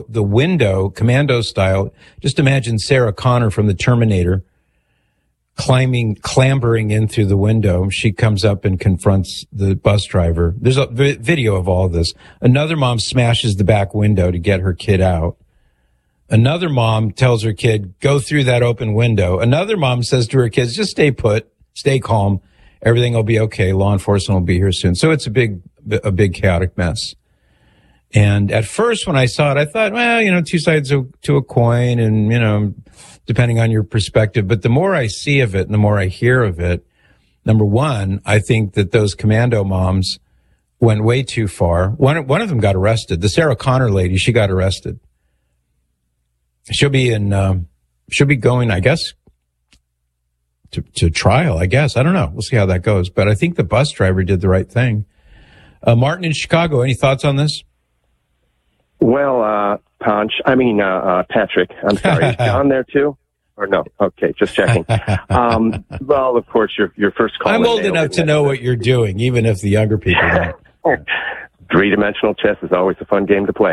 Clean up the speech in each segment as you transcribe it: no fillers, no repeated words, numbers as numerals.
the window, commando style. Just imagine Sarah Connor from the Terminator clambering in through the window. She comes up and confronts the bus driver. There's a video of all of this. Another mom smashes the back window to get her kid out. Another mom tells her kid, go through that open window. Another mom says to her kids, just stay put, stay calm. Everything will be okay. Law enforcement will be here soon. So it's a big chaotic mess. And at first when I saw it, I thought, well, two sides to a coin and, depending on your perspective. But the more I see of it and the more I hear of it, number one, I think that those commando moms went way too far. One of them got arrested. The Sarah Connor lady, she got arrested. She'll be going, I guess, to trial, I guess. I don't know. We'll see how that goes. But I think the bus driver did the right thing. Martin in Chicago, any thoughts on this? Well, Patrick, I'm sorry. Is John there too? Or no? Okay, just checking. Well, of course, your first call. I'm old enough to know what you're doing, even if the younger people don't. Three-dimensional chess is always a fun game to play.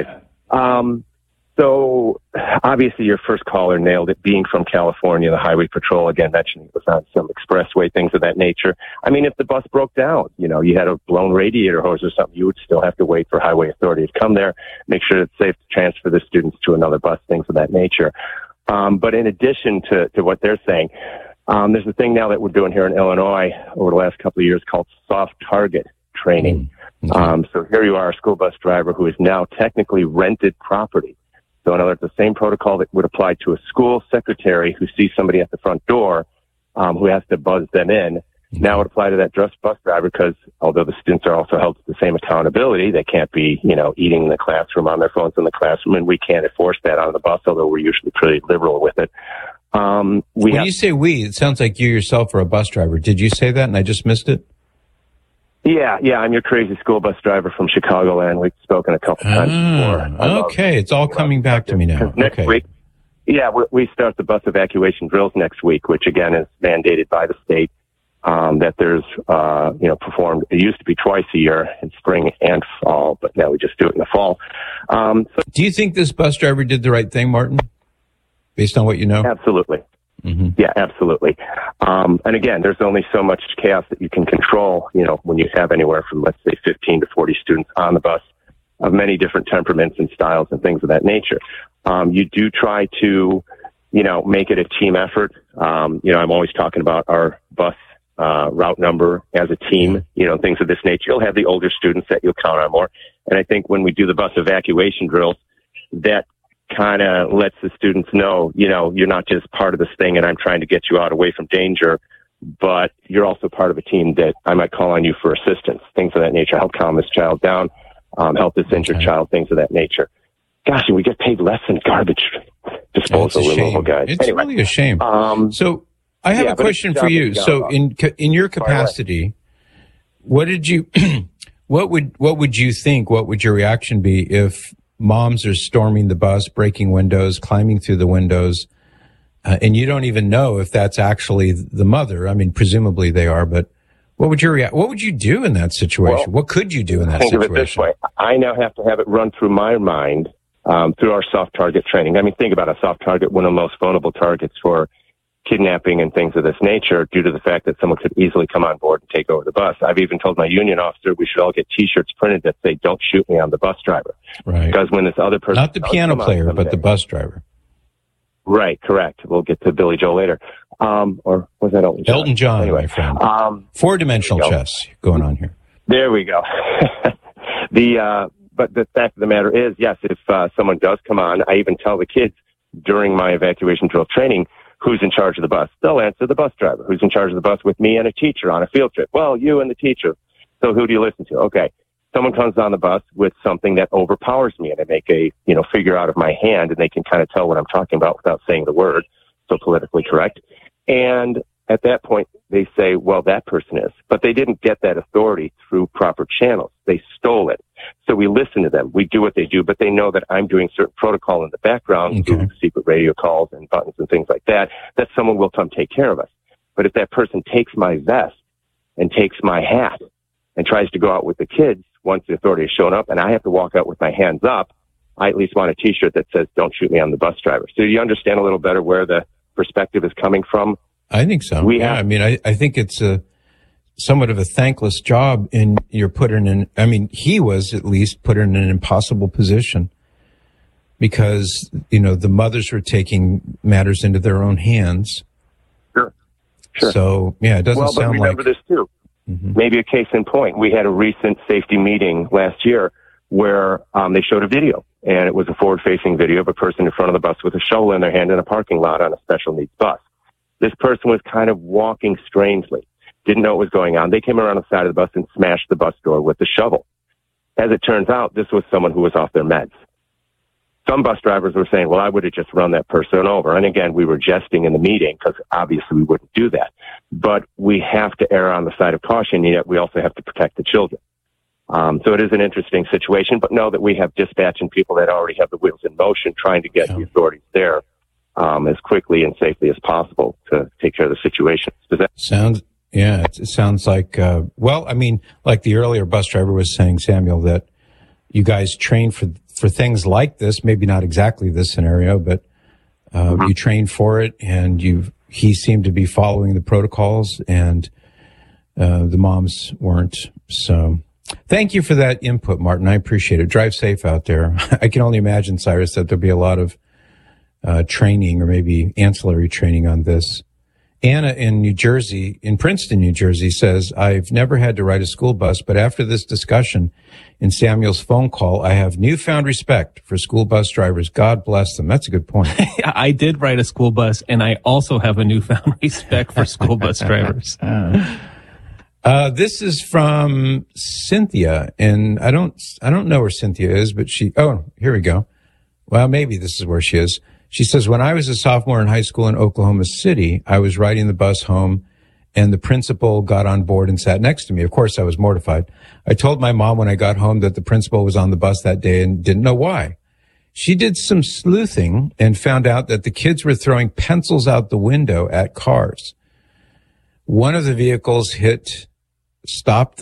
So obviously your first caller nailed it, being from California, the Highway Patrol, again, mentioning it was on some expressway, things of that nature. I mean, if the bus broke down, you had a blown radiator hose or something, you would still have to wait for highway authority to come there, make sure it's safe to transfer the students to another bus, things of that nature. But in addition to what they're saying, there's a thing now that we're doing here in Illinois over the last couple of years called soft target training. Okay. So here you are, a school bus driver who is now technically rented property. So in other words, the same protocol that would apply to a school secretary who sees somebody at the front door, who has to buzz them in, now would apply to that bus driver, because although the students are also held to the same accountability, they can't be, eating in the classroom on their phones in the classroom, and we can't enforce that on the bus, although we're usually pretty liberal with it. When you say we, it sounds like you yourself are a bus driver. Did you say that and I just missed it? Yeah, I'm your crazy school bus driver from Chicagoland. We've spoken a couple times before. Okay, it's all coming back to me now. Next week, we start the bus evacuation drills next week, which again is mandated by the state. That there's, performed. It used to be twice a year in spring and fall, but now we just do it in the fall. Do you think this bus driver did the right thing, Martin? Based on what you know? Absolutely. Mm-hmm. Yeah, absolutely. And again, there's only so much chaos that you can control, when you have anywhere from, let's say, 15 to 40 students on the bus of many different temperaments and styles and things of that nature. You do try to, make it a team effort. I'm always talking about our bus route number as a team, things of this nature. You'll have the older students that you'll count on more. And I think when we do the bus evacuation drills, that kind of lets the students know, you're not just part of this thing and I'm trying to get you out away from danger, but you're also part of a team that I might call on you for assistance, things of that nature, help calm this child down, help this injured child, things of that nature. Gosh, and we get paid less than garbage disposal removal guys. It's anyway, really a shame. So I have a question for you. So in your capacity, what would you think? What would your reaction be if moms are storming the bus, breaking windows, climbing through the windows, and you don't even know if that's actually the mother? I mean, presumably they are, but what would you do in that situation? What could you do in that situation? Think of it this way. I now have to have it run through my mind through our soft target training. I mean, think about a soft target, one of the most vulnerable targets for kidnapping and things of this nature, due to the fact that someone could easily come on board and take over the bus. I've even told my union officer we should all get T-shirts printed that say, "Don't shoot me, I'm the bus driver." Right. Because when this other person... Not the piano player, but the bus driver. Right, correct. We'll get to Billy Joel later. Or was that Elton John? Elton John, anyway, my friend. Four-dimensional chess going on here. There we go. But the fact of the matter is, yes, if someone does come on, I even tell the kids during my evacuation drill training, who's in charge of the bus? They'll answer the bus driver. Who's in charge of the bus with me and a teacher on a field trip? Well, you and the teacher. So who do you listen to? Okay. Someone comes on the bus with something that overpowers me, and I make a, figure out of my hand, and they can kind of tell what I'm talking about without saying the word. So politically correct. And at that point, they say, well, that person is. But they didn't get that authority through proper channels. They stole it. So we listen to them. We do what they do, but they know that I'm doing certain protocol in the background through secret radio calls and buttons and things like that, that someone will come take care of us. But if that person takes my vest and takes my hat and tries to go out with the kids once the authority has shown up, and I have to walk out with my hands up, I at least want a T-shirt that says, "Don't shoot me, I'm the bus driver." So you understand a little better where the perspective is coming from? I think so. I mean, I think it's a somewhat of a thankless job, and you're put in he was at least put in an impossible position because, the mothers were taking matters into their own hands. Sure. So, it doesn't sound like... Well, but remember this too. Mm-hmm. Maybe a case in point. We had a recent safety meeting last year where they showed a video, and it was a forward-facing video of a person in front of the bus with a shovel in their hand in a parking lot on a special needs bus. This person was kind of walking strangely, didn't know what was going on. They came around the side of the bus and smashed the bus door with the shovel. As it turns out, this was someone who was off their meds. Some bus drivers were saying, well, I would have just run that person over. And again, we were jesting in the meeting because obviously we wouldn't do that. But we have to err on the side of caution, yet we also have to protect the children. So it is an interesting situation, but know that we have dispatch and people that already have the wheels in motion trying to get the authorities there as quickly and safely as possible to take care of the situation. Does that it sounds like, like the earlier bus driver was saying, Samuel, that you guys train for things like this, maybe not exactly this scenario, but you trained for it, and he seemed to be following the protocols, and the moms weren't. So thank you for that input, Martin. I appreciate it. Drive safe out there. I can only imagine, Cyrus, that there'll be a lot of training or maybe ancillary training on this. Anna in Princeton, New Jersey says, I've never had to ride a school bus, but after this discussion in Samuel's phone call, I have newfound respect for school bus drivers. God bless them. That's a good point. I did ride a school bus, and I also have a newfound respect for school bus drivers. This is from Cynthia, and I don't know where Cynthia is, but here we go. Well, maybe this is where she is. She says, when I was a sophomore in high school in Oklahoma City, I was riding the bus home, and the principal got on board and sat next to me. Of course, I was mortified. I told my mom when I got home that the principal was on the bus that day and didn't know why. She did some sleuthing and found out that the kids were throwing pencils out the window at cars. One of the vehicles stopped the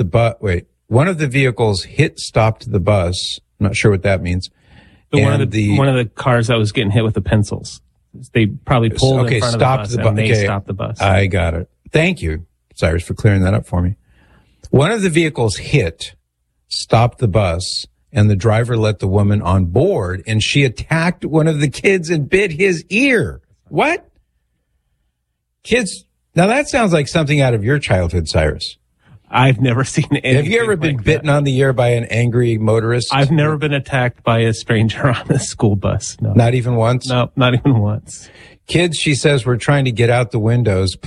bus. I'm not sure what that means. One of the cars that was getting hit with the pencils. They probably pulled in front of the bus and they stopped the bus. I got it. Thank you, Cyrus, for clearing that up for me. One of the vehicles stopped the bus, and the driver let the woman on board, and she attacked one of the kids and bit his ear. What? Kids, now that sounds like something out of your childhood, Cyrus. I've never seen anything. Have you ever been bitten on the ear by an angry motorist? I've never been attacked by a stranger on a school bus. No. Not even once? No, not even once. Kids, she says, were trying to get out the windows.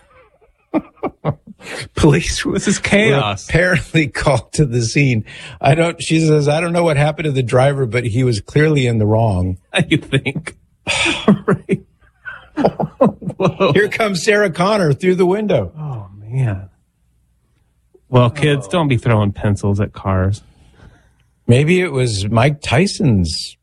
Police. This is chaos. Apparently called to the scene. She says, I don't know what happened to the driver, but he was clearly in the wrong. You think? Right. Whoa. Here comes Sarah Connor through the window. Oh, man. Well, kids, don't be throwing pencils at cars. Maybe it was Mike Tyson's,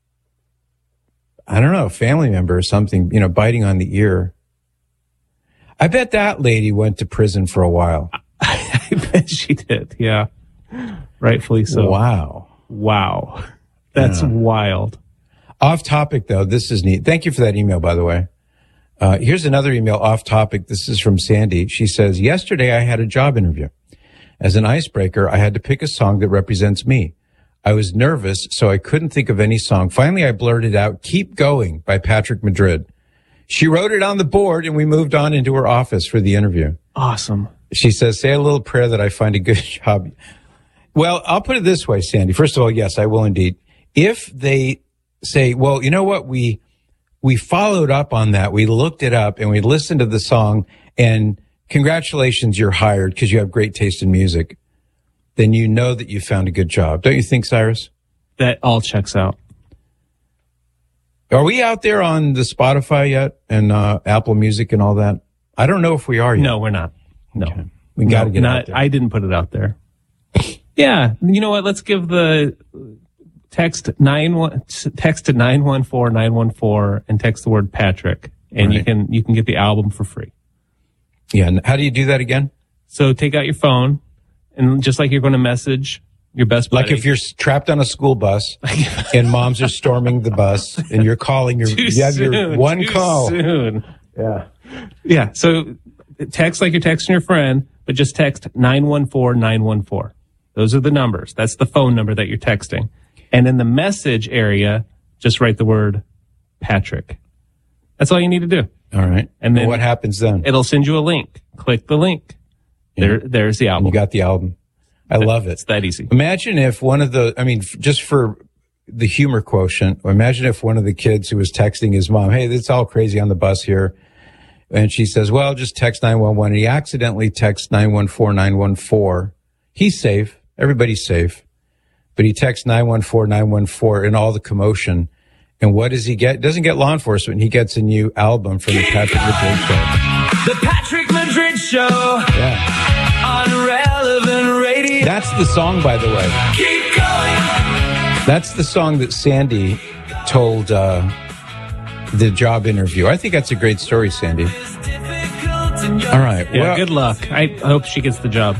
I don't know, family member or something, biting on the ear. I bet that lady went to prison for a while. I bet she did, yeah. Rightfully so. Wow. That's wild. Off topic, though. This is neat. Thank you for that email, by the way. Here's another email off topic. This is from Sandy. She says, yesterday I had a job interview. As an icebreaker, I had to pick a song that represents me. I was nervous, so I couldn't think of any song. Finally, I blurted out, Keep Going by Patrick Madrid. She wrote it on the board, and we moved on into her office for the interview. Awesome. She says, say a little prayer that I find a good job. Well, I'll put it this way, Sandy. First of all, yes, I will indeed. If they say, well, you know what, we followed up on that. We looked it up, and we listened to the song, and congratulations, you're hired because you have great taste in music, then you know that you found a good job. Don't you think, Cyrus? That all checks out. Are we out there on the Spotify yet and Apple Music and all that? I don't know if we are yet. No, we're not. No. Okay. We got to get out there. I didn't put it out there. Yeah. You know what? Let's give the text to 914-914 and text the word Patrick, and right. you can get the album for free. Yeah. And how do you do that again? So take out your phone, and just like you're going to message Your best buddy. Like if you're trapped on a school bus and moms are storming the bus and you're calling you have your one call. Soon. Yeah. Yeah. So text like you're texting your friend, but just text 914-914. Those are the numbers. That's the phone number that you're texting. And in the message area, just write the word Patrick. That's all you need to do. All right. And then what happens then? It'll send you a link. Click the link. There's the album. And you got the album. I love it. It's that easy. Imagine if just for the humor quotient, imagine if one of the kids who was texting his mom, hey, it's all crazy on the bus here. And she says, well, just text 911. And he accidentally texts 914-914. He's safe. Everybody's safe. But he texts 914-914 in all the commotion. And what does he get? Doesn't get law enforcement. He gets a new album from the Patrick Madrid Show. The Patrick Madrid Show. Yeah. On Relevant Radio. That's the song, by the way. Keep going. That's the song that Sandy told the job interview. I think that's a great story, Sandy. All right. Yeah, well, good luck. I hope she gets the job.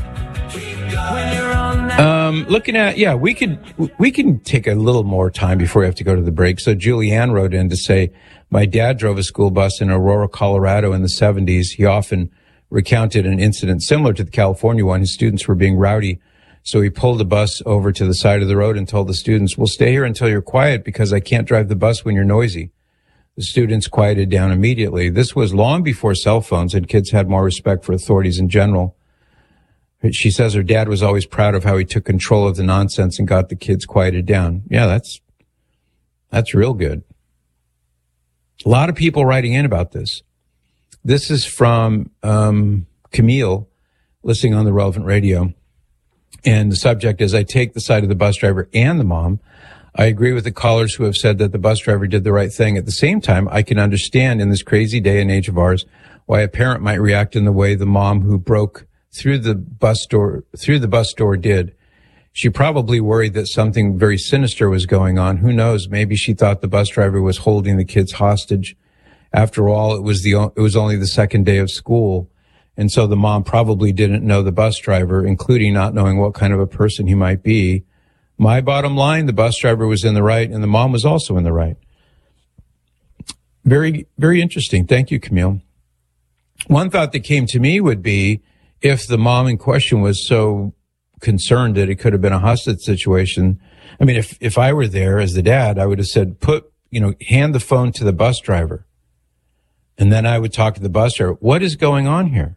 Looking at, we can take a little more time before we have to go to the break. So Julianne wrote in to say, my dad drove a school bus in Aurora, Colorado in the 70s. He often recounted an incident similar to the California one. His students were being rowdy. So he pulled the bus over to the side of the road and told the students, we'll stay here until you're quiet because I can't drive the bus when you're noisy. The students quieted down immediately. This was long before cell phones and kids had more respect for authorities in general. She says her dad was always proud of how he took control of the nonsense and got the kids quieted down. Yeah, that's real good. A lot of people writing in about this. This is from Camille, listening on the Relevant Radio. And the subject is, I take the side of the bus driver and the mom. I agree with the callers who have said that the bus driver did the right thing. At the same time, I can understand in this crazy day and age of ours why a parent might react in the way the mom who broke through the bus door did. She probably worried that something very sinister was going on. Who knows? Maybe she thought the bus driver was holding the kids hostage. After all, it was only the second day of school. And so the mom probably didn't know the bus driver, including not knowing what kind of a person he might be. My bottom line, the bus driver was in the right and the mom was also in the right. Very, very interesting. Thank you, Camille. One thought that came to me would be, if the mom in question was so concerned that it could have been a hostage situation, I mean, if I were there as the dad, I would have said, hand the phone to the bus driver. And then I would talk to the bus driver. What is going on here?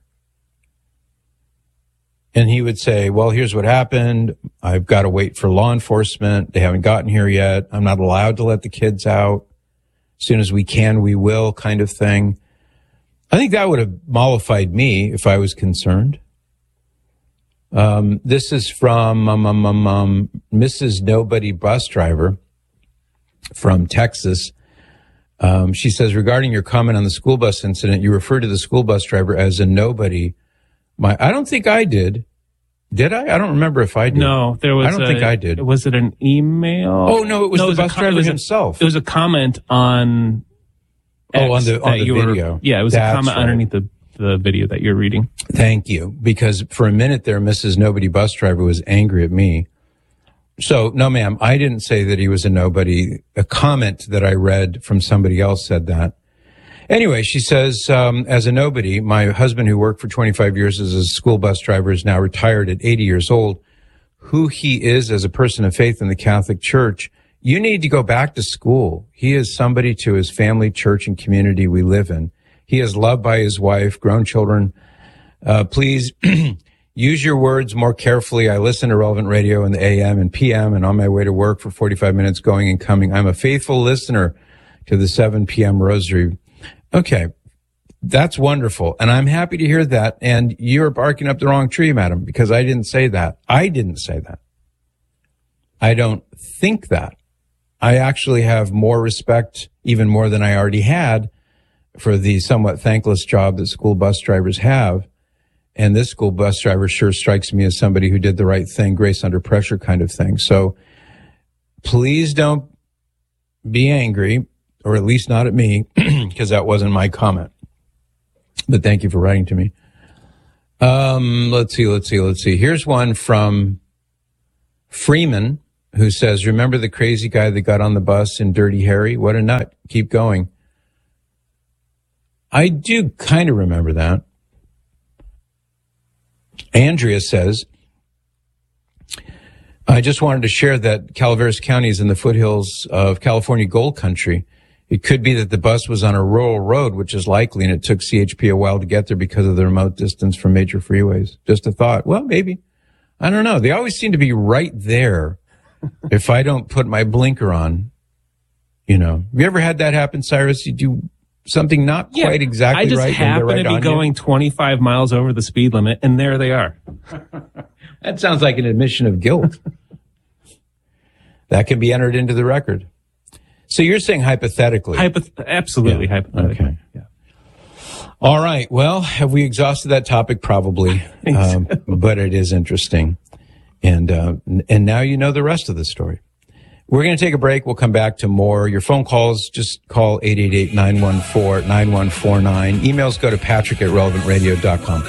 And he would say, well, here's what happened. I've got to wait for law enforcement. They haven't gotten here yet. I'm not allowed to let the kids out. As soon as we can, we will, kind of thing. I think that would have mollified me if I was concerned. This is from Mrs. Nobody Bus Driver from Texas. She says, regarding your comment on the school bus incident, you refer to the school bus driver as a nobody. I don't think I did. Did I? I don't remember if I did. No, there was. I don't think I did. Was it an email? Oh no, it was the bus driver himself. It was a comment on. On the video. It was a comment underneath the video that you're reading. Thank you. Because for a minute there, Mrs. Nobody Bus Driver was angry at me. So, no, ma'am, I didn't say that he was a nobody. A comment that I read from somebody else said that. Anyway, she says, as a nobody, my husband, who worked for 25 years as a school bus driver, is now retired at 80 years old. Who he is as a person of faith in the Catholic Church, you need to go back to school. He is somebody to his family, church, and community we live in. He is loved by his wife, grown children. Please use your words more carefully. I listen to Relevant Radio in the AM and PM and on my way to work for 45 minutes going and coming. I'm a faithful listener to the 7 p.m. Rosary. Okay, that's wonderful. And I'm happy to hear that. And you're barking up the wrong tree, madam, because I didn't say that. I didn't say that. I don't think that. I actually have more respect, even more than I already had, for the somewhat thankless job that school bus drivers have. And this school bus driver sure strikes me as somebody who did the right thing, grace under pressure kind of thing. So please don't be angry, or at least not at me, because that wasn't my comment. But thank you for writing to me. Let's see. Here's one from Freeman, who says, remember the crazy guy that got on the bus in Dirty Harry? What a nut. Keep going. I do kind of remember that. Andrea says, I just wanted to share that Calaveras County is in the foothills of California gold country. It could be that the bus was on a rural road, which is likely, and it took CHP a while to get there because of the remote distance from major freeways. Just a thought. Well, maybe. I don't know. They always seem to be right there if I don't put my blinker on. You know, have you ever had that happen, Cyrus? You do something not quite exactly right. I just right, happen right to be going 25 miles over the speed limit, and there they are. That sounds like an admission of guilt. That can be entered into the record. So you're saying hypothetically? Absolutely hypothetically. Okay. Yeah. All right. Well, have we exhausted that topic? Probably. But it is interesting. And now you know the rest of the story. We're going to take a break. We'll come back to more. Your phone calls, just call 888-914-9149. Emails go to patrick@relevantradio.com.